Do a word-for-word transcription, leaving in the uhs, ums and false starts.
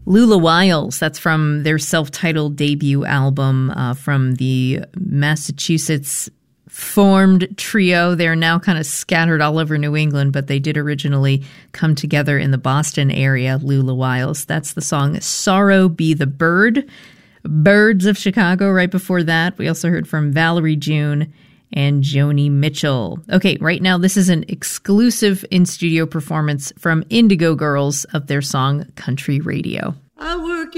Lula Wiles, that's from their self-titled debut album uh, from the Massachusetts formed trio. They're now kind of scattered all over New England, but they did originally come together in the Boston area, Lula Wiles. That's the song Sorrow Be the Bird. Birds of Chicago right before that. We also heard from Valerie June and Joni Mitchell. Okay, right now this is an exclusive in-studio performance from Indigo Girls of their song Country Radio. I work